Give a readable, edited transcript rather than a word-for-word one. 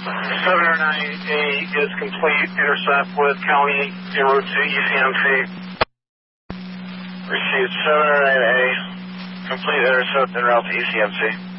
798 is complete intercept with County en route to ECMC. Received 798, complete intercept en route to ECMC.